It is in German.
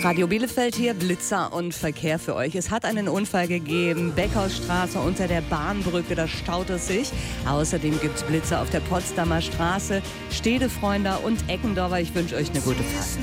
Radio Bielefeld hier, Blitzer und Verkehr für euch. Es hat einen Unfall gegeben, Beckhausstraße unter der Bahnbrücke, da staut es sich. Außerdem gibt es Blitzer auf der Potsdamer Straße, Stedefreunde und Eckendorfer. Ich wünsche euch eine gute Fahrt.